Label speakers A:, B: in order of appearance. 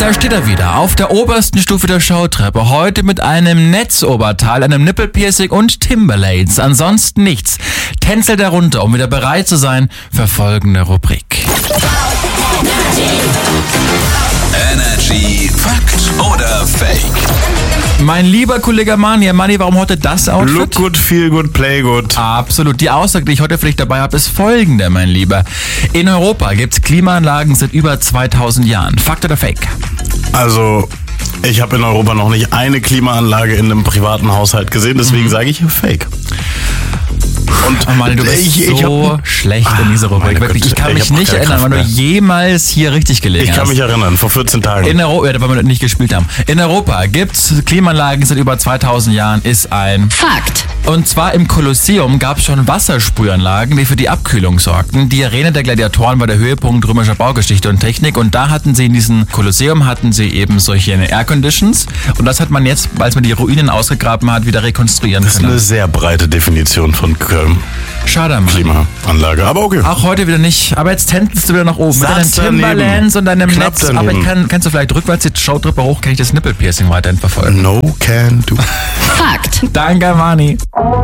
A: Da steht er wieder, auf der obersten Stufe der Showtreppe. Heute mit einem Netzoberteil, einem Nippelpiercing und Timberlanes. Ansonsten nichts. Tänzelt er runter, um wieder bereit zu sein für folgende Rubrik.
B: Energy Fakt oder Fake?
A: Mein lieber Kollege Mani, warum heute das Outfit?
C: Look good, feel good, play good.
A: Absolut. Die Aussage, die ich heute für dich dabei habe, ist folgende, mein Lieber. In Europa gibt es Klimaanlagen seit über 2000 Jahren. Fakt oder Fake?
C: Also, ich habe in Europa noch nicht eine Klimaanlage in einem privaten Haushalt gesehen, deswegen sage ich Fake.
A: Und Mann, du bist so schlecht in dieser Rubrik. Wirklich, ich kann mich nicht erinnern, wann du jemals hier richtig gelegen hast.
C: Ich kann mich erinnern, vor 14 Tagen.
A: In Europa, weil wir nicht gespielt haben. In Europa gibt's Klimaanlagen seit über 2000 Jahren, ist ein
D: Fakt.
A: Und zwar im Kolosseum gab es schon Wassersprühanlagen, die für die Abkühlung sorgten. Die Arena der Gladiatoren war der Höhepunkt römischer Baugeschichte und Technik. Und da hatten sie in diesem Kolosseum eben solche Air-Conditions. Und das hat man jetzt, als man die Ruinen ausgegraben hat, wieder rekonstruieren können.
C: Das ist eine sehr breite Definition von
A: Schade, Mann.
C: Klimaanlage, aber okay.
A: Auch heute wieder nicht. Aber jetzt tänzelst du wieder nach oben. Mit deinen Timberlands und deinem Netz. Aber kannst du vielleicht rückwärts die Showtreppe hoch, kann ich das Nippelpiercing weiterhin verfolgen?
C: No can do.
D: Fakt.
A: Danke, Mani.